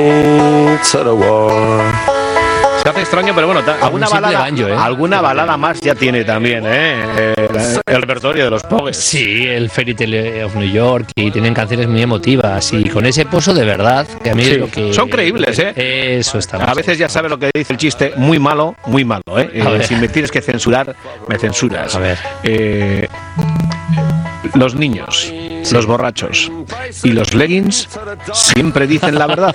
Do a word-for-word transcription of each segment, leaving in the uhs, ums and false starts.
to the war. Se hace extraño, pero bueno, ta- alguna balada, banjo, ¿eh? alguna balada más ya tiene también, ¿eh? El, el repertorio de los Pogues. Sí, el Fairy Tale of New York, y tienen canciones muy emotivas y con ese pozo de verdad, que a mí Sí, es lo que... son creíbles, ¿eh? Eso está. A veces ya sabes lo que dice el chiste, muy malo, muy malo, ¿eh? A Eh, ver. si me tienes que censurar, me censuras. A ver. Eh, los niños, los borrachos y los leggings siempre dicen la verdad.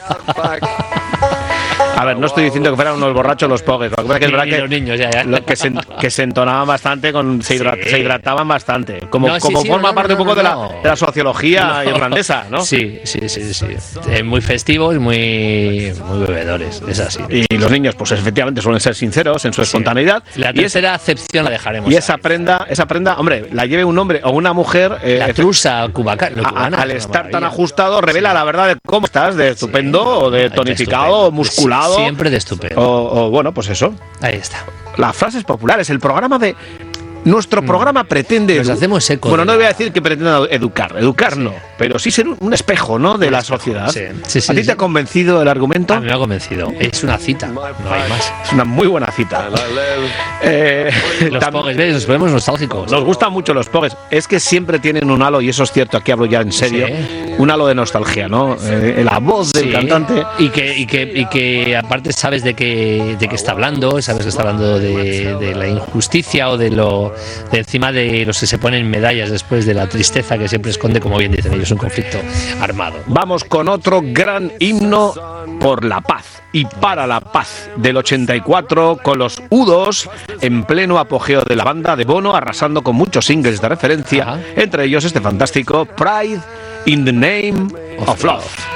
A ver, no estoy diciendo que fueran unos borrachos los Pogues, lo que pasa es que es verdad Y que los niños, ya, ya. lo que se, que se entonaban bastante, con, se, hidra- Sí. se hidrataban bastante, como, No, sí, como sí, forma no, parte no, un poco no, de, no. la, de la sociología No. irlandesa, ¿no? Sí, sí, sí, sí. Eh, muy festivos, muy, muy bebedores, es así. Y los niños, pues efectivamente suelen ser sinceros en su espontaneidad. La y, es- tercera acepción la dejaremos. y esa ahí. prenda, esa prenda, hombre, la lleve un hombre o una mujer, eh, La efe- trusa cubaca, lo a- cubana, al es una estar tan maravilla. ajustado, revela Sí. la verdad de cómo estás, de estupendo o de Ay, tonificado estupendo. o musculado. Sí, siempre de estupendo. O, o, bueno, pues eso. Ahí está. Las frases populares, el programa de... Nuestro programa pretende... Nos edu- hacemos eco Bueno, de no la- voy a decir que pretenda educar, educar no, pero sí ser un, un espejo, ¿no?, de Un la espejo, sociedad. sí. Sí, sí, ¿A ti sí. te ha convencido el argumento? A mí me ha convencido. Es una cita, no hay más. Es una muy buena cita. Eh, Los tam- Pogues, ¿ves? Nos ponemos nostálgicos. Nos gustan mucho los Pogues. Es que siempre tienen un halo, y eso es cierto, aquí hablo ya en serio, Sí. un halo de nostalgia, ¿no? Eh, la voz del Sí, cantante. y que, y que y que aparte sabes de qué de qué está hablando, sabes que está hablando de, de la injusticia o de lo de encima de los que se ponen medallas después de la tristeza que siempre esconde, como bien dicen ellos, un conflicto armado. Vamos con otro gran himno por la paz y para la paz del ochenta y cuatro, con los U dos en pleno apogeo de la banda de Bono, arrasando con muchos singles de referencia, Ajá. entre ellos este fantástico Pride in the Name of Love.